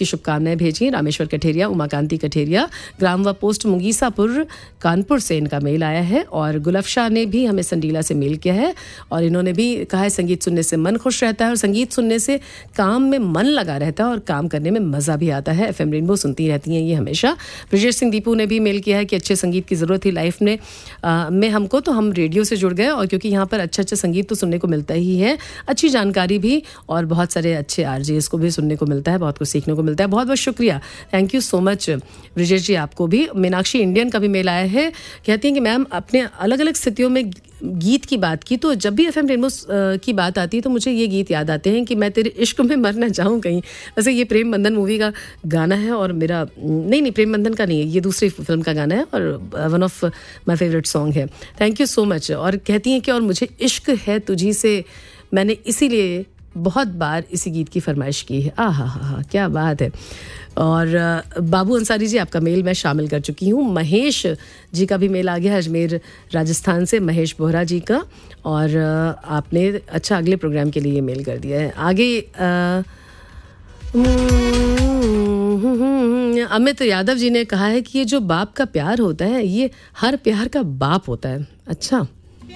की शुभकामनाएं भेजी। रामेश्वर कठेरिया, उमाकांति कठेरिया, ग्राम व पोस्ट मुंगीसापुर कानपुर से इनका मेल आया है। और गुलाब शाह ने भी हमें संडीला से मेल किया है और इन्होंने भी कहा है संगीत सुनने से मन खुश रहता है और संगीत सुनने से काम में मन लगा रहता है और काम करने में मज़ा भी आता है। FM रेनबो सुनती रहती हैं ये हमेशा। ब्रजेश सिंह दीपू ने भी मेल किया है कि अच्छे संगीत की ज़रूरत थी लाइफ में हमको, तो हम रेडियो से जुड़ गए और क्योंकि यहाँ पर अच्छा संगीत तो सुनने को मिलता ही है, अच्छी जानकारी भी और बहुत सारे अच्छे RJs को भी सुनने को मिलता है, बहुत कुछ सीखने को मिलता है। बहुत बहुत शुक्रिया, thank you so much Brajesh जी आपको भी। मीनाक्षी इंडियन का भी मेल आया है, कहती हैं कि मैम अपने अलग अलग स्थितियों में गीत की बात की तो जब भी FM रेनबो की बात आती है तो मुझे ये गीत याद आते हैं कि मैं तेरे इश्क में मर ना जाऊं कहीं। वैसे ये प्रेम बंधन मूवी का गाना है और मेरा नहीं प्रेम बंधन का नहीं है, ये दूसरी फिल्म का गाना है और one of my favourite song है। Thank you so much. और कहती हैं कि और मुझे इश्क है तुझी से, मैंने इसीलिए बहुत बार इसी गीत की फरमाइश की है। हा क्या बात है। और बाबू अंसारी जी आपका मेल मैं शामिल कर चुकी हूँ। महेश जी का भी मेल आ गया अजमेर राजस्थान से, महेश बोहरा जी का। और आपने अच्छा अगले प्रोग्राम के लिए मेल कर दिया है। आगे अमित यादव जी ने कहा है कि ये जो बाप का प्यार होता है ये हर प्यार का बाप होता है। अच्छा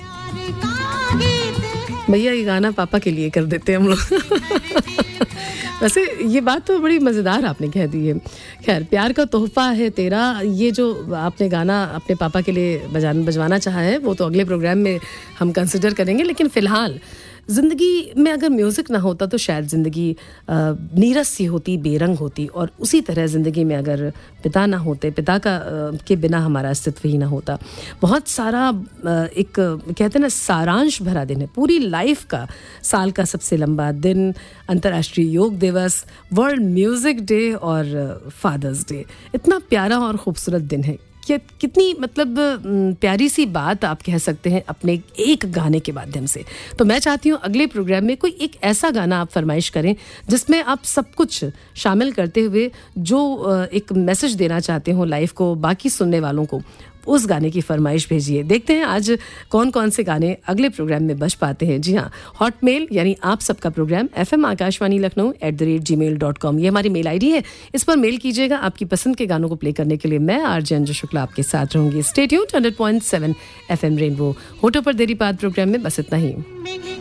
भैया ये गाना पापा के लिए कर देते हैं हम लोग। वैसे ये बात तो बड़ी मज़ेदार आपने कह दी है। खैर, प्यार का तोहफा है तेरा, ये जो आपने गाना अपने पापा के लिए बजवाना चाहा है वो तो अगले प्रोग्राम में हम कंसिडर करेंगे। लेकिन फ़िलहाल ज़िंदगी में अगर म्यूज़िक ना होता तो शायद ज़िंदगी नीरस सी होती, बेरंग होती। और उसी तरह ज़िंदगी में अगर पिता ना होते, पिता के बिना हमारा अस्तित्व ही ना होता। बहुत सारा एक कहते हैं ना सारांश भरा दिन है पूरी लाइफ का। साल का सबसे लंबा दिन, अंतर्राष्ट्रीय योग दिवस, वर्ल्ड म्यूज़िक डे और फादर्स डे। इतना प्यारा और ख़ूबसूरत दिन है। कितनी मतलब प्यारी सी बात आप कह सकते हैं अपने एक गाने के माध्यम से। तो मैं चाहती हूँ अगले प्रोग्राम में कोई एक ऐसा गाना आप फरमाइश करें जिसमें आप सब कुछ शामिल करते हुए जो एक मैसेज देना चाहते हो लाइफ को, बाकी सुनने वालों को, उस गाने की फरमाइश भेजिए। देखते हैं आज कौन कौन से गाने अगले प्रोग्राम में बज पाते हैं। जी हाँ, हॉटमेल यानी आप सबका programme FM Akashvani Lucknow @gmail.com ये हमारी मेल ID है। इस पर मेल कीजिएगा। आपकी पसंद के गानों को प्ले करने के लिए मैं RJ अंजू शुक्ला आपके साथ रहूंगी। Stay tuned 100.7 FM rainbow. होठों पर देरी बात प्रोग्राम में बस इतना ही।